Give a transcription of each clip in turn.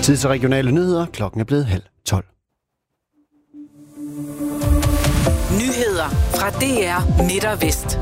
Tid til regionale nyheder. Klokken er blevet 11:30. Nyheder fra DR Midt og Vest.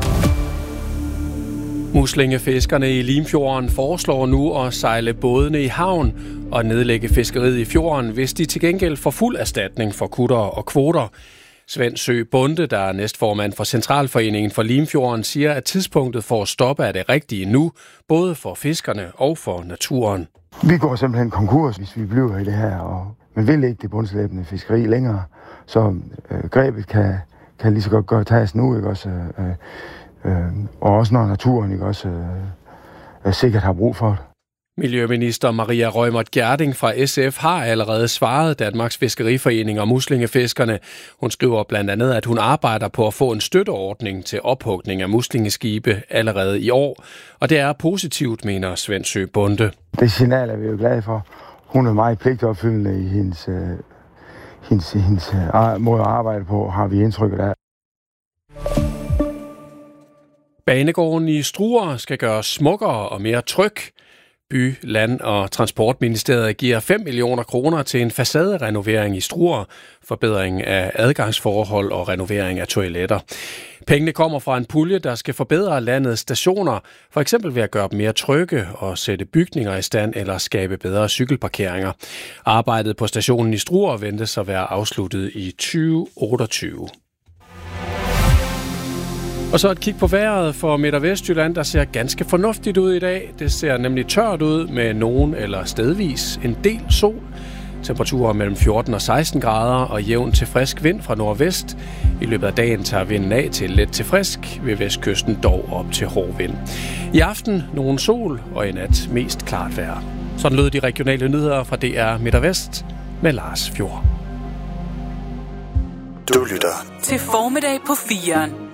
Muslingefiskerne i Limfjorden foreslår nu at sejle bådene i havn og nedlægge fiskeriet i fjorden, hvis de til gengæld får fuld erstatning for kutter og kvoter. Svend Sø Bonde, der er næstformand for Centralforeningen for Limfjorden, siger, at tidspunktet for at stoppe er det rigtige nu, både for fiskerne og for naturen. Vi går simpelthen konkurs, hvis vi bliver i det her, og man vil ikke det bundslæbende fiskeri længere, så grebet kan lige så godt tages nu, ikke også? Og også når naturen ikke også sikkert har brug for det. Miljøminister Maria Reumert Gjerding fra SF har allerede svaret Danmarks Fiskeriforening og muslingefiskerne. Hun skriver blandt andet, at hun arbejder på at få en støtteordning til ophugning af muslingeskibe allerede i år. Og det er positivt, mener Svend Sø Bonde. Det signal er vi jo glade for. Hun er meget pligtopfyldende i hendes måde at arbejde på, har vi indtrykket af. Banegården i Struer skal gøres smukkere og mere tryg. By-, Land- og Transportministeriet giver 5 millioner kroner til en facaderenovering i Struer, forbedring af adgangsforhold og renovering af toiletter. Pengene kommer fra en pulje, der skal forbedre landets stationer, for eksempel ved at gøre dem mere trygge og sætte bygninger i stand eller skabe bedre cykelparkeringer. Arbejdet på stationen i Struer ventes at være afsluttet i 2028. Og så et kig på vejret for Midt- og Vestjylland, der ser ganske fornuftigt ud i dag. Det ser nemlig tørt ud med nogen eller stedvis en del sol. Temperaturer mellem 14 og 16 grader og jævn til frisk vind fra nordvest. I løbet af dagen tager vinden af til let til frisk, ved vestkysten dog op til hård vind. I aften nogen sol og i nat mest klart vejr. Sådan lød de regionale nyheder fra DR Midt- og Vest med Lars Fjord. Du lytter til Formiddag på 4'eren.